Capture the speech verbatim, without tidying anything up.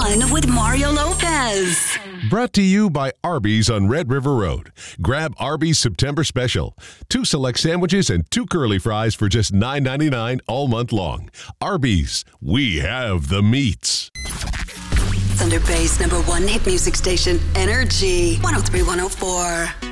one with Mario Lopez. Brought to you by Arby's on Red River Road. Grab Arby's September Special. Two select sandwiches and two curly fries for just nine ninety-nine all month long. Arby's, we have the meats. Thunder Bay's number one hit music station, Energy one oh three point one oh four.